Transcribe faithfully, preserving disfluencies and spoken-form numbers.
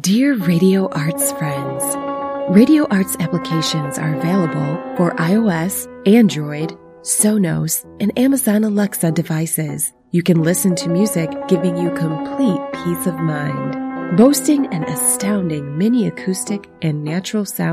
Dear Radio Arts friends, Radio Arts applications are available for iOS, Android, Sonos, and Amazon Alexa devices. You can listen to music giving you complete peace of mind. Boasting an astounding mini acoustic and natural sound